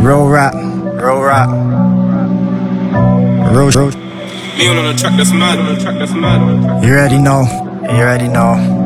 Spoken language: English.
Real rap, real rap, real. Me on the track that's mad, on the track that's mad. You already know, you already know.